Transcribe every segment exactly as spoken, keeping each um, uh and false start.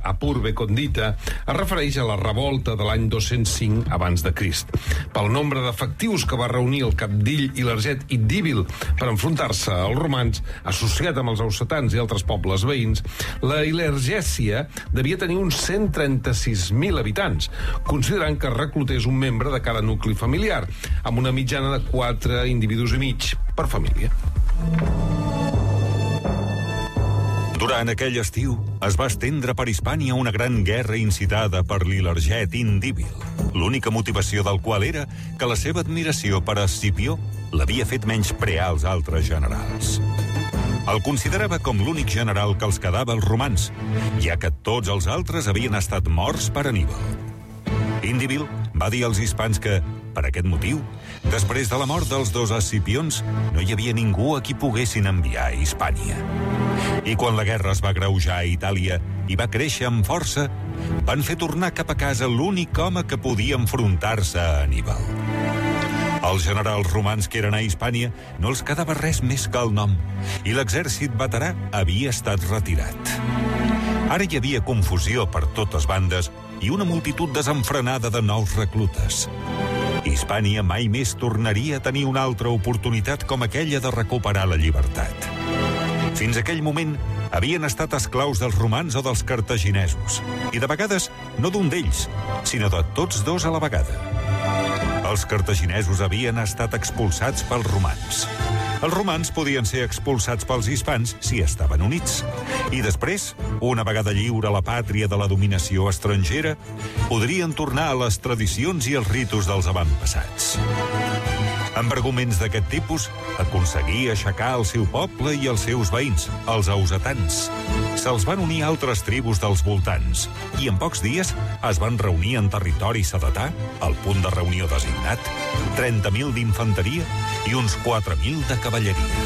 Apurbe Condita es refereix a la revolta de l'any dos-cents cinc abans de Crist. Pel nombre d'efectius que va reunir el cabdill Ilerget Indíbil per enfrontar-se als romans, associat amb els occitans i altres pobles veïns, la Ilergèsia devia tenir uns cent trenta-sis mil habitants, considerant que reclutés un membre de cada nucli familiar, amb una mitjana de quatre individus i mig per família. Durant aquell estiu, es va estendre per Hispània una gran guerra incitada per l'Ilerget Indíbil, l'única motivació del qual era que la seva admiració per Escipió l'havia fet menysprear als altres generals. El considerava com l'únic general que els quedava als romans, ja que tots els altres havien estat morts per Aníbal. Indíbil va dir als hispans que, per aquest motiu, després de la mort dels dos Escipions, no hi havia ningú a qui poguessin enviar a Hispània. I quan la guerra es va agreujar a Itàlia i va créixer amb força, van fer tornar cap a casa l'únic home que podia enfrontar-se a Aníbal. Els generals romans que eren a Hispània no els quedava res més que el nom, i l'exèrcit veterà havia estat retirat. Ara hi havia confusió per totes bandes i una multitud desenfrenada de nous reclutes. Hispània mai més tornaria a tenir una altra oportunitat com aquella de recuperar la llibertat. Fins aquell moment havien estat esclaus dels romans o dels cartaginesos, i de vegades no d'un d'ells, sinó de tots dos a la vegada. Els cartaginesos havien estat expulsats pels romans. Els romans podien ser expulsats pels hispans si estaven units. I després, una vegada lliure a la pàtria de la dominació estrangera, podrien tornar a les tradicions i els ritus dels avantpassats. Amb arguments d'aquest tipus, aconseguí aixecar el seu poble i els seus veïns, els ausetans. Se'ls van unir altres tribus dels voltants i en pocs dies es van reunir en territori sedetà, al punt de reunió designat, trenta mil d'infanteria i uns quatre mil de cavalleria.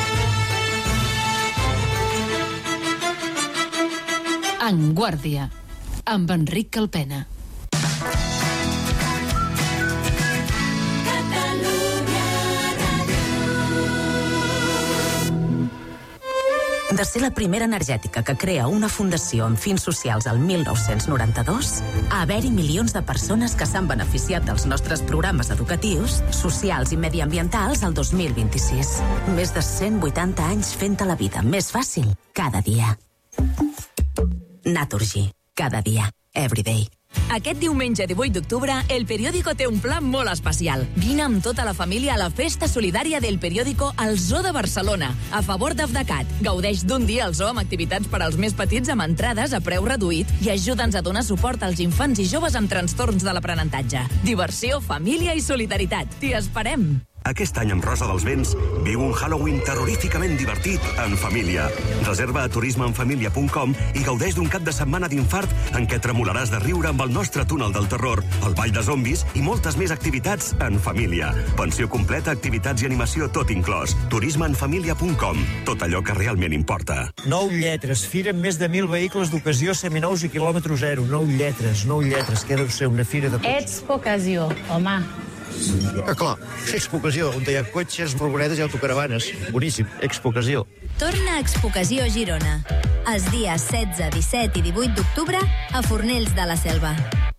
En Guàrdia, amb Enric Calpena. De ser la primera energètica que crea una fundació amb fins socials al mil nou-cents noranta-dos, a haver-hi milions de persones que s'han beneficiat dels nostres programes educatius, socials i mediambientals al dos mil vint-i-sis. Més de cent vuitanta anys fent-te la vida més fàcil cada dia. Naturgy. Cada dia. Everyday. Aquest diumenge divuit d'octubre, El Periódico té un pla molt especial. Vine amb tota la família a la festa solidària del Periódico al Zoo de Barcelona, a favor d'Afdecat. Gaudeix d'un dia al zoo amb activitats per als més petits amb entrades a preu reduït i ajuda'ns a donar suport als infants i joves amb trastorns de l'aprenentatge. Diversió, família i solidaritat. T'hi esperem! Aquest any amb Rosa dels Vents viu un Halloween terroríficament divertit en família. Reserva a turisme en família punt com i gaudeix d'un cap de setmana d'infart en què tremolaràs de riure amb el nostre túnel del terror, el ball de zombis i moltes més activitats en família. Pensió completa, activitats i animació tot inclòs. turisme en família punt com. Tot allò que realment importa. Nou lletres. Fira amb més de mil vehicles d'ocasió seminous i quilòmetre zero. Nou lletres, nou lletres. Què deu ser una fira de... Expo Ocasió, home. Ah, clar, Expo Ocasió, on hi ha cotxes, furgonetes i autocaravanes. Boníssim, Expo Ocasió. Torna a Expo Ocasió Girona. Els dies setze, disset i divuit d'octubre a Fornells de la Selva.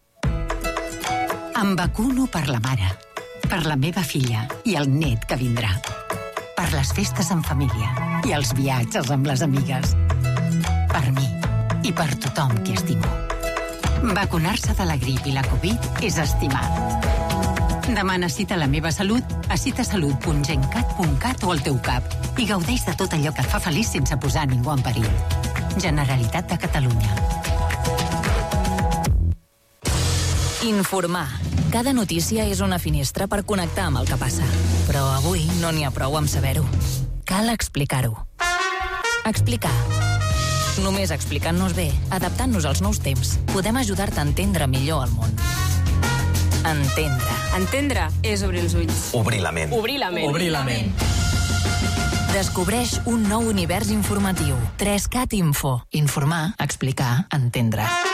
Em vacuno per la mare, per la meva filla i el net que vindrà. Per les festes en família i els viatges amb les amigues. Per mi i per tothom que estimo. Vacunar-se de la grip i la Covid és estimar. Demana cita a La meva salut a citasalut punt gencat punt cat o al teu cap i gaudeix de tot allò que et fa feliç sense posar ningú en perill. Generalitat de Catalunya. Informar. Cada notícia és una finestra per connectar amb el que passa. Però avui no n'hi ha prou amb saber-ho. Cal explicar-ho. Explicar. Només explicant-nos bé, adaptant-nos als nous temps, podem ajudar-te a entendre millor el món. Entendre. Entendre és obrir els ulls. Obrir la ment. Obrir la ment. Obrir la ment. Descobreix un nou univers informatiu. tres cat Info. Informar, explicar, entendre.